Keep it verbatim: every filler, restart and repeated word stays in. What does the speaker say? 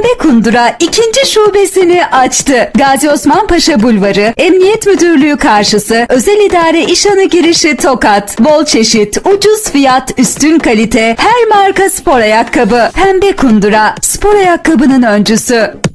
Pembe Kundura ikinci şubesini açtı. Gazi Osman Paşa Bulvarı, Emniyet Müdürlüğü karşısı, Özel İdare İşhanı girişi Tokat. Bol çeşit, ucuz fiyat, üstün kalite, her marka spor ayakkabı. Pembe Kundura, spor ayakkabının öncüsü.